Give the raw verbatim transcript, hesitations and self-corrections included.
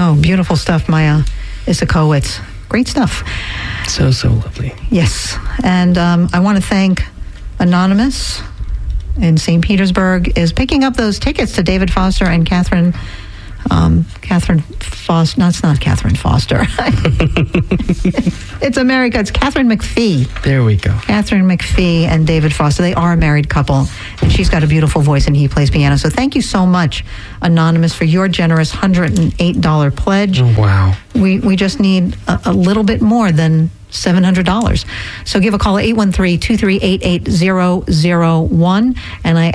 Oh, beautiful stuff, Maya Isakowitz. Great stuff. So, so lovely. Yes. And um, I want to thank Anonymous in Saint Petersburg is picking up those tickets to David Foster and Catherine Um, Catherine Foster. No, it's not Catherine Foster. It's America. It's Catherine McPhee. There we go. Catherine McPhee and David Foster. They are a married couple, and she's got a beautiful voice, and he plays piano. So thank you so much, Anonymous, for your generous one hundred eight dollars pledge. Oh, wow. We we just need a, a little bit more than seven hundred dollars. So give a call at eight one three, two three eight, eight zero zero one, and I